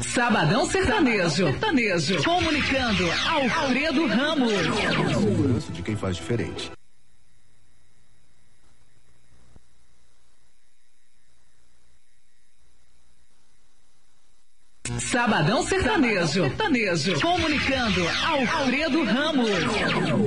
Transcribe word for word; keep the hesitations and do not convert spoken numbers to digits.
Sabadão Sertanejo. Sertanejo. Comunicando Alfredo Ramos. Segurança de quem faz diferente. Sabadão Sertanejo. Sertanejo. Comunicando Alfredo Ramos.